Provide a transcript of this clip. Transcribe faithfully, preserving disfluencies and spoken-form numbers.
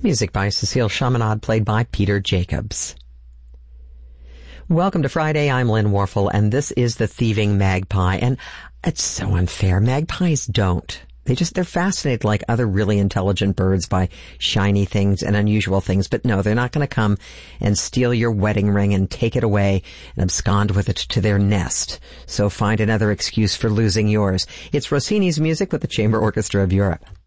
Music by Cecile Chaminade, played by Peter Jacobs. Welcome to Friday. I'm Lynn Warfel, and this is The Thieving Magpie. And it's so unfair. Magpies don't. They just, they're fascinated like other really intelligent birds by shiny things and unusual things. But no, they're not going to come and steal your wedding ring and take it away and abscond with it to their nest. So find another excuse for losing yours. It's Rossini's music with the Chamber Orchestra of Europe.